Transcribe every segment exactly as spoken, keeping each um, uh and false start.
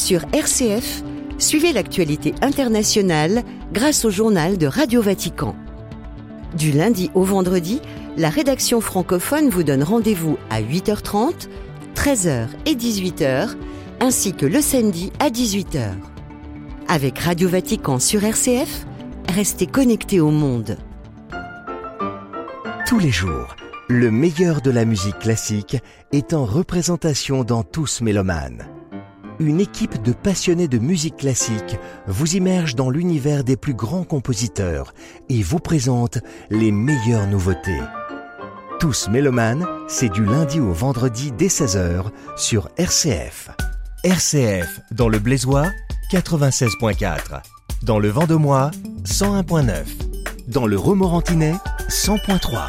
Sur R C F, suivez l'actualité internationale grâce au journal de Radio Vatican. Du lundi au vendredi, la rédaction francophone vous donne rendez-vous à huit heures trente, treize heures et dix-huit heures, ainsi que le samedi à dix-huit heures. Avec Radio Vatican sur R C F, restez connectés au monde. Tous les jours, le meilleur de la musique classique est en représentation dans Tous Mélomanes. Une équipe de passionnés de musique classique vous immerge dans l'univers des plus grands compositeurs et vous présente les meilleures nouveautés. Tous Mélomanes, c'est du lundi au vendredi dès seize heures sur R C F. R C F, dans le Blésois, quatre-vingt-seize virgule quatre. Dans le Vendomois, cent un virgule neuf. Dans le Romorantinais, cent virgule trois.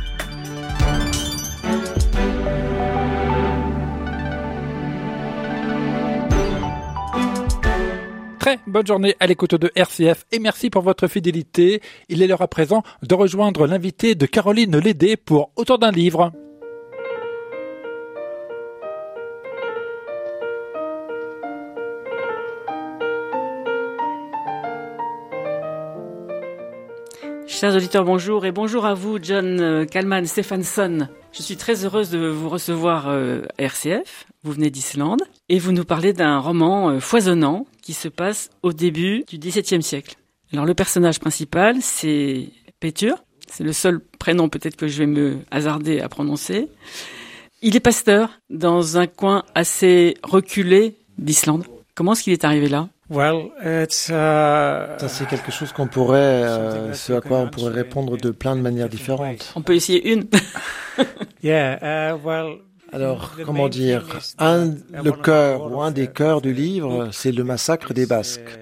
Très bonne journée à l'écoute de R C F et merci pour votre fidélité. Il est l'heure à présent de rejoindre l'invité de Caroline Lédé pour Autour d'un livre. Chers auditeurs, bonjour et bonjour à vous, John Kalman Stephenson. Je suis très heureuse de vous recevoir à R C F. Vous venez d'Islande et vous nous parlez d'un roman foisonnant qui se passe au début du dix-septième siècle. Alors le personnage principal, c'est Pétur. C'est le seul prénom peut-être que je vais me hasarder à prononcer. Il est pasteur dans un coin assez reculé d'Islande. Comment est-ce qu'il est arrivé là ? Well, it's, uh, ça c'est quelque chose qu'on pourrait, euh, ce à quoi on pourrait répondre de plein de manières différentes. On peut essayer une. yeah, uh, well, alors, comment dire, un, le cœur ou un des cœurs du livre, c'est le massacre des Basques.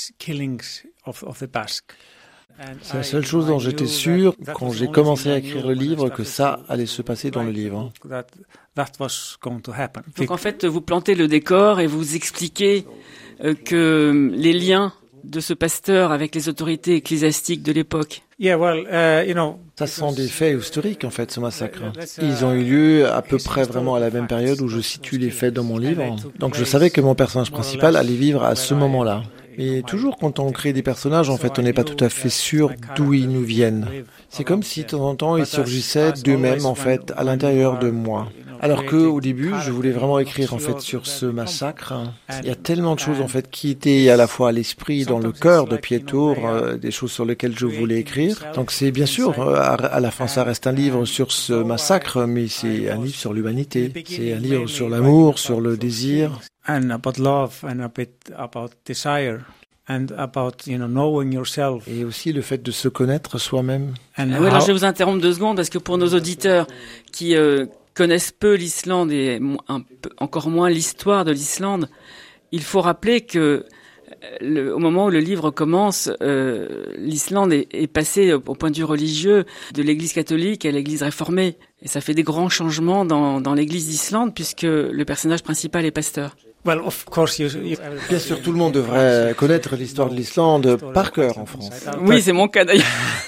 C'est la seule chose dont j'étais sûr quand j'ai commencé à écrire le livre que ça allait se passer dans le livre. Donc en fait, vous plantez le décor et vous expliquez euh, que les liens de ce pasteur avec les autorités ecclésiastiques de l'époque. Yeah, well, uh, you know, ça sont des faits historiques en fait, ce massacre. Ils ont eu lieu à peu près vraiment à la même période où je situe les faits dans mon livre. Donc je savais que mon personnage principal allait vivre à ce moment-là. Mais toujours quand on crée des personnages, en fait, on n'est pas tout à fait sûr d'où ils nous viennent. C'est comme si de temps en temps ils surgissaient d'eux-mêmes en fait à l'intérieur de moi. Alors que au début, je voulais vraiment écrire en fait sur ce massacre. Il y a tellement de choses en fait qui étaient à la fois à l'esprit, dans le cœur de Pétur, euh, des choses sur lesquelles je voulais écrire. Donc c'est bien sûr, euh, à, à la fin, ça reste un livre sur ce massacre, mais c'est un livre sur l'humanité. C'est un livre sur l'amour, sur le désir. And about love and a bit about desire. And about, you know, knowing yourself. Et aussi le fait de se connaître soi-même. And oui, alors je vais vous interrompre deux secondes parce que pour nos auditeurs qui euh, connaissent peu l'Islande et un peu, encore moins l'histoire de l'Islande, il faut rappeler que le, au moment où le livre commence, euh, l'Islande est, est passée au point de vue religieux de l'Église catholique à l'Église réformée. Et ça fait des grands changements dans, dans l'Église d'Islande puisque le personnage principal est pasteur. Well, of course, you, you... Bien sûr, tout le monde devrait connaître l'histoire de l'Islande par cœur en France. Oui, c'est mon cas d'ailleurs.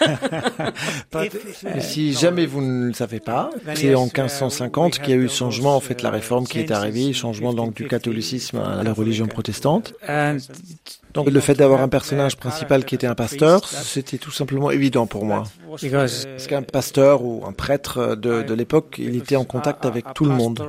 Mais si jamais vous ne le savez pas, c'est en quinze cent cinquante qu'il y a eu changement, en fait, la réforme qui est arrivée, changement donc du catholicisme à la religion protestante. Donc le fait d'avoir un personnage principal qui était un pasteur, c'était tout simplement évident pour moi. Parce qu'un pasteur ou un prêtre de, de l'époque, il était en contact avec tout le monde.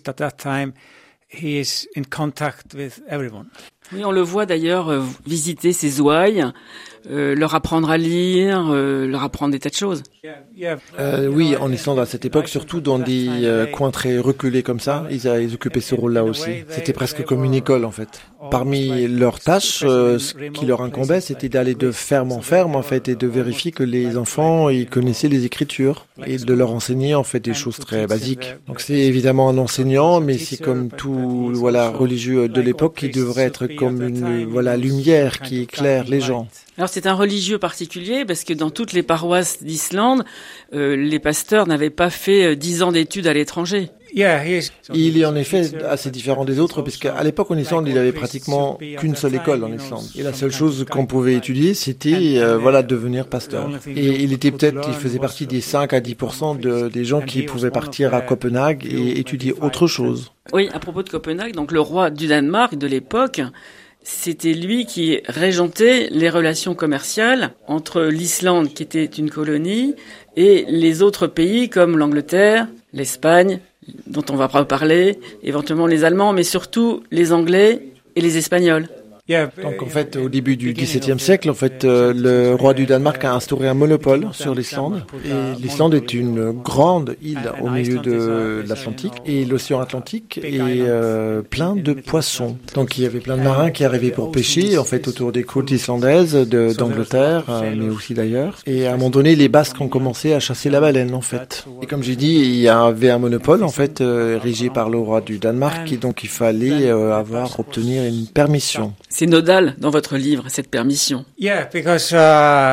He is in contact with everyone. Oui, on le voit d'ailleurs euh, visiter ses ouailles, euh, leur apprendre à lire, euh, leur apprendre des tas de choses. Euh, oui, en Islande à cette époque, surtout dans des euh, coins très reculés comme ça, ils, ils occupaient ce rôle-là aussi. C'était presque comme une école en fait. Parmi leurs tâches, euh, ce qui leur incombait, c'était d'aller de ferme en ferme en fait et de vérifier que les enfants ils connaissaient les Écritures et de leur enseigner en fait des choses très basiques. Donc c'est évidemment un enseignant, mais c'est comme tout voilà religieux de l'époque qui devrait être comme une voilà lumière qui éclaire les gens. Alors c'est un religieux particulier parce que dans toutes les paroisses d'Islande, euh, les pasteurs n'avaient pas fait dix ans d'études à l'étranger. Il est en effet assez différent des autres, puisqu'à l'époque en Islande, il n'y avait pratiquement qu'une seule école en Islande. Et la seule chose qu'on pouvait étudier, c'était euh, voilà, devenir pasteur. Et il était peut-être, il faisait partie des cinq à dix pour cent de, des gens qui pouvaient partir à Copenhague et étudier autre chose. Oui, à propos de Copenhague, donc le roi du Danemark de l'époque, c'était lui qui régentait les relations commerciales entre l'Islande, qui était une colonie, et les autres pays comme l'Angleterre, l'Espagne, dont on va parler, éventuellement les Allemands, mais surtout les Anglais et les Espagnols. Donc en fait, au début du dix-septième siècle, en fait, euh, le roi du Danemark a instauré un monopole sur l'Islande. Et l'Islande est une grande île au milieu de l'Atlantique. Et l'océan Atlantique est euh, plein de poissons. Donc il y avait plein de marins qui arrivaient pour pêcher, en fait, autour des côtes islandaises de, d'Angleterre, euh, mais aussi d'ailleurs. Et à un moment donné, les Basques ont commencé à chasser la baleine, en fait. Et comme j'ai dit, il y avait un monopole, en fait, euh, érigé par le roi du Danemark, et donc il fallait euh, avoir, obtenir une permission. C'est nodal dans votre livre, cette permission. Yeah, because, uh,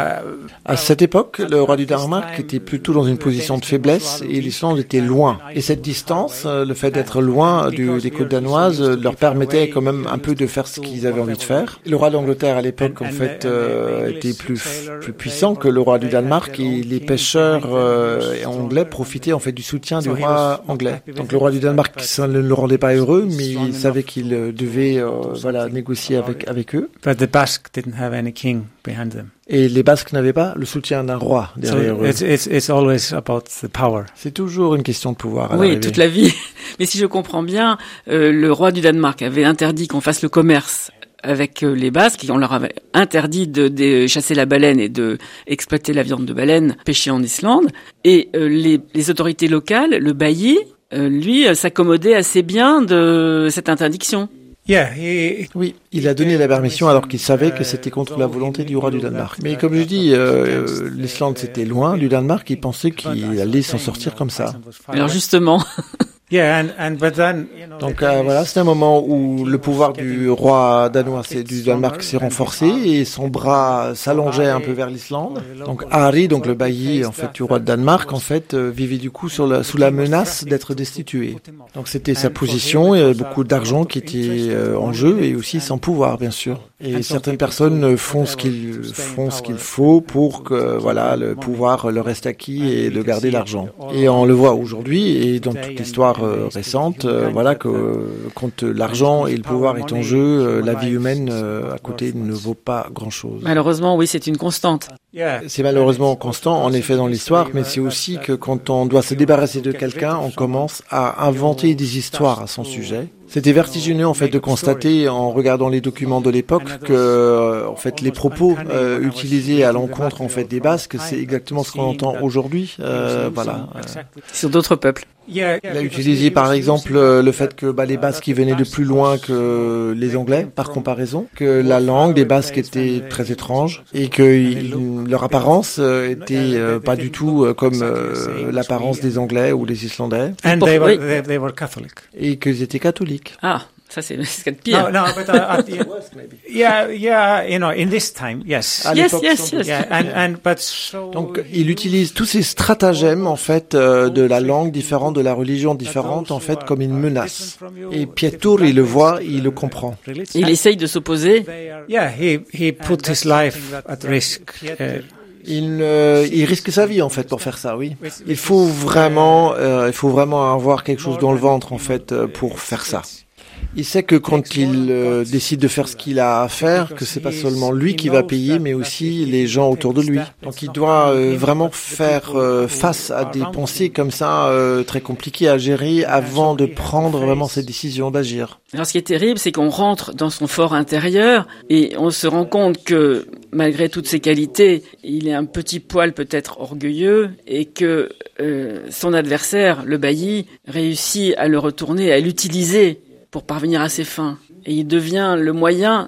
à cette époque, le roi du Danemark était plutôt dans une position de faiblesse et l'Islande était loin. Et cette distance, le fait d'être loin du, des côtes danoises, leur permettait quand même un peu de faire ce qu'ils avaient envie de faire. Le roi d'Angleterre à l'époque, en fait, euh, était plus, plus puissant que le roi du Danemark et les pêcheurs euh, anglais profitaient en fait du soutien du roi anglais. Donc le roi du Danemark, ça ne le rendait pas heureux, mais il savait qu'il devait euh, voilà, négocier avec avec eux. But the Basques didn't have any king behind them. Et les Basques n'avaient pas le soutien d'un roi derrière so eux. It's, it's, it's always about the power. C'est toujours une question de pouvoir à Oui, l'arrivée. toute la vie. Mais si je comprends bien, euh, le roi du Danemark avait interdit qu'on fasse le commerce avec euh, les Basques. On leur avait interdit de, de chasser la baleine et de exploiter la viande de baleine pêchée en Islande. Et euh, les, les autorités locales, le bailli, euh, lui, euh, s'accommodait assez bien de cette interdiction. Yeah, he, oui, il a donné la permission alors qu'il savait que c'était contre la volonté du roi du Danemark. Mais comme je dis, euh, l'Islande c'était loin du Danemark, il pensait qu'il allait s'en sortir comme ça. Alors justement... Yeah, and, and, but then, donc euh, voilà, c'est un moment où le pouvoir du roi danois, c'est, du Danemark s'est renforcé et son bras s'allongeait un peu vers l'Islande. Donc Harry, donc le bailli en fait du roi de Danemark, en fait euh, vivait du coup sur la, sous la menace d'être destitué. Donc c'était sa position, il y avait beaucoup d'argent qui était euh, en jeu et aussi son pouvoir bien sûr. Et certaines personnes font ce qu'il font ce qu'il faut pour que voilà le pouvoir leur reste acquis et de garder l'argent. Et on le voit aujourd'hui et dans toute l'histoire euh, récente, euh, voilà que euh, quand l'argent et le pouvoir est en jeu, euh, la vie humaine euh, à côté ne vaut pas grand-chose. Malheureusement, oui, c'est une constante. C'est malheureusement constant, en effet, dans l'histoire, mais c'est aussi que quand on doit se débarrasser de quelqu'un, on commence à inventer des histoires à son sujet. C'était vertigineux, en fait, de constater, en regardant les documents de l'époque, que, en fait, les propos euh, utilisés à l'encontre, en fait, des Basques, c'est exactement ce qu'on entend aujourd'hui. Euh, voilà. Sur d'autres peuples. Il a utilisé par exemple le fait que bah, les Basques ils venaient de plus loin que les Anglais par comparaison, que la langue des Basques était très étrange et que il, leur apparence euh, était euh, pas du tout euh, comme euh, l'apparence des Anglais ou des Islandais. And they were, they, they were Catholic. Et qu'ils étaient catholiques. Ah. Ça, c'est ce qu'il y a de pire. No, no, but uh, at the, yeah, yeah, you know, in this time, yes. Yes, yes, yes. Yeah, and, and, but so Donc, il utilise tous ces stratagèmes, en fait, euh, de la langue différente, de la religion différente, en fait, comme une menace. Et Pietur, il le voit, il le comprend. Il essaye de s'opposer. Yeah, he, he put his life at risk. Uh, Il, euh, il risque sa vie en fait pour faire ça, oui. Il faut vraiment, euh, il faut vraiment avoir quelque chose dans le ventre en fait euh, pour faire ça. Il sait que quand il euh, décide de faire ce qu'il a à faire, que c'est pas seulement lui qui va payer, mais aussi les gens autour de lui. Donc il doit euh, vraiment faire euh, face à des pensées comme ça, euh, très compliquées à gérer, avant de prendre vraiment cette décision d'agir. Alors ce qui est terrible, c'est qu'on rentre dans son fort intérieur et on se rend compte que malgré toutes ses qualités, il est un petit poil peut-être orgueilleux et que euh, son adversaire, le bailli, réussit à le retourner, à l'utiliser pour parvenir à ses fins. Et il devient le moyen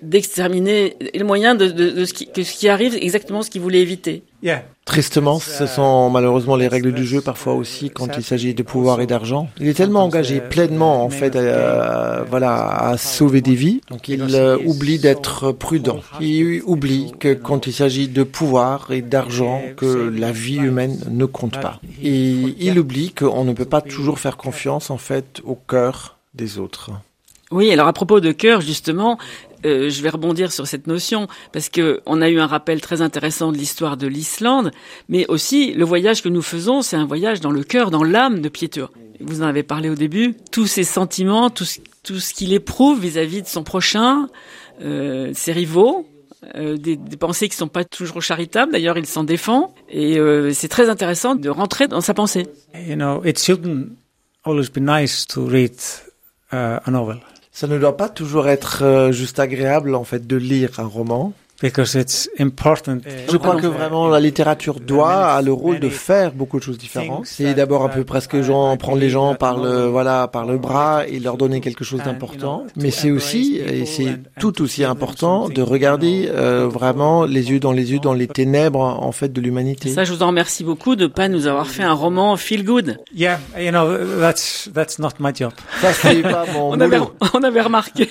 d'exterminer, et le moyen de, de, de ce, qui, que ce qui arrive, exactement ce qu'il voulait éviter. Yeah. Tristement, ce sont malheureusement les règles du jeu parfois aussi quand il s'agit de pouvoir et d'argent. Il est tellement engagé pleinement en fait, à, voilà, à sauver des vies, donc il euh, oublie d'être prudent. Il oublie que quand il s'agit de pouvoir et d'argent, que la vie humaine ne compte pas. Et il oublie qu'on ne peut pas toujours faire confiance en fait au cœur des autres. Oui, alors à propos de cœur, justement, euh, je vais rebondir sur cette notion, parce que on a eu un rappel très intéressant de l'histoire de l'Islande, mais aussi le voyage que nous faisons, c'est un voyage dans le cœur, dans l'âme de Pétur. Vous en avez parlé au début, tous ses sentiments, tout ce, tout ce qu'il éprouve vis-à-vis de son prochain, euh, ses rivaux, euh, des, des pensées qui sont pas toujours charitables, d'ailleurs il s'en défend, et euh, c'est très intéressant de rentrer dans sa pensée. You know, it shouldn't always be nice to read uh, a novel. Ça ne doit pas toujours être euh, juste agréable en fait de lire un roman. Because it's important. Je crois que vraiment la littérature doit a le rôle de faire beaucoup de choses différentes. C'est d'abord un peu presque genre prendre les gens par le voilà par le bras et leur donner quelque chose d'important. Mais c'est aussi et c'est tout aussi important de regarder euh, vraiment les yeux dans les yeux dans les ténèbres en fait de l'humanité. Ça, je vous en remercie beaucoup de pas nous avoir fait un roman feel good. Yeah, you know that's that's not my job. Ça c'est pas mon on avait boulot. on avait remarqué.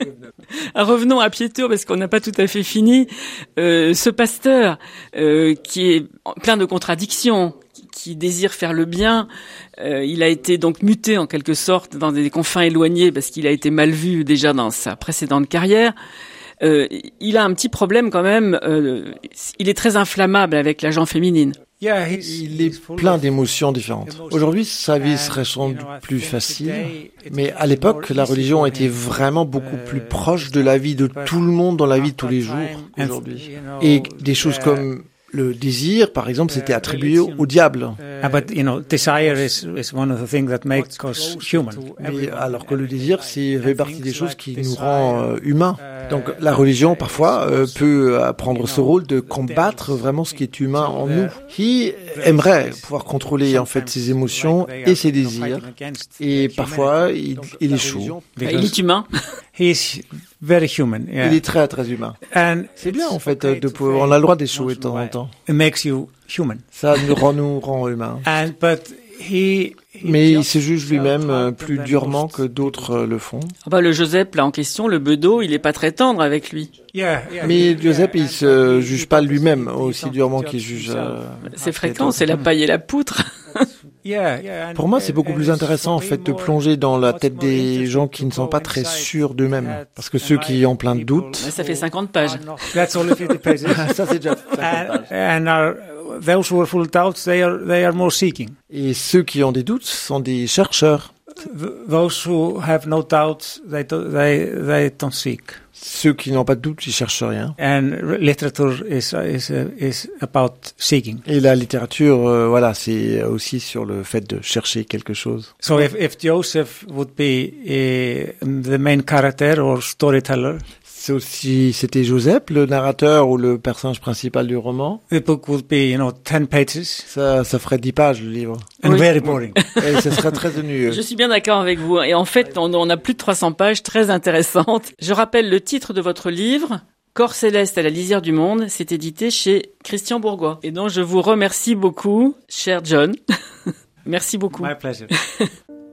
Revenons à Pétur parce qu'on n'a pas tout à fait fini. Euh, ce pasteur euh, qui est plein de contradictions, qui, qui désire faire le bien, euh, il a été donc muté en quelque sorte dans des confins éloignés parce qu'il a été mal vu déjà dans sa précédente carrière. Euh, il a un petit problème quand même, euh, il est très inflammable avec la gent féminine. Yeah, Il est plein d'émotions différentes. Aujourd'hui, sa vie serait sans doute plus facile, mais à l'époque, la religion était vraiment beaucoup plus proche de la vie de tout le monde dans la vie de tous les jours aujourd'hui. Et des choses comme le désir, par exemple, c'était attribué au diable. But you know, desire is is one of the things that makes us human. Mais alors que le désir, c'est fait partie des choses qui nous rend euh, humains. Donc la religion, parfois, euh, peut euh, prendre ce rôle de combattre vraiment ce qui est humain en nous. Qui aimerait pouvoir contrôler en fait ses émotions et ses désirs. Et parfois, il, il échoue. Enfin, il est humain. He's very human. Yeah. Il est très très humain. And C'est bien en fait de pouvoir. On a le droit d'échouer de temps en temps. it makes you human. Ça nous rend, nous rend humains. And but he. Mais il se juge lui-même euh, plus durement que d'autres euh, le font. Ah bah, le Joseph là en question, le bedeau, il est pas très tendre avec lui. Yeah, yeah. Mais Giuseppe, il se juge pas lui-même aussi durement qu'il juge. Euh, C'est fréquent, c'est la paille et la poutre. Yeah, yeah. Pour moi, c'est beaucoup plus intéressant en fait de plonger dans la tête des gens qui ne sont pas très sûrs d'eux-mêmes, parce que ceux qui ont plein de doutes, Ça fait cinquante pages. That's only fifty pages. ça c'est déjà. and, and are those who are full of doubts, they are they are more seeking. Et ceux qui ont des doutes sont des chercheurs. Th- Those who have no doubts, they do, they they don't seek. Ceux qui n'ont pas de doute, ils cherchent rien. And r- literature is is uh, is about seeking. Et la littérature, euh, voilà, c'est aussi sur le fait de chercher quelque chose. So if if Joseph would be uh, the main character or storyteller, C'est aussi, c'était Joseph, le narrateur ou le personnage principal du roman. the book would be, you know, ten pages Ça, ça ferait dix pages, le livre. and Oui. very boring. Et ce serait très ennuyeux. Je suis bien d'accord avec vous. Et en fait, on, on a plus de trois cents pages très intéressantes. Je rappelle le titre de votre livre, Corps céleste à la lisière du monde. C'est édité chez Christian Bourgois. Et donc, je vous remercie beaucoup, cher John. Merci beaucoup. My pleasure.